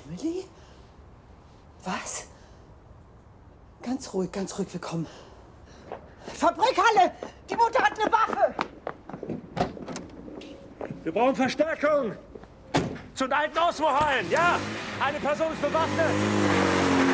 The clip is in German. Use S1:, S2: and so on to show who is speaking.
S1: Emily? Was? Ganz ruhig, wir kommen. Fabrikhalle! Die Mutter hat eine Waffe!
S2: Wir brauchen Verstärkung! Zu den alten Ausbauhallen, ja! Eine Person ist bewaffnet!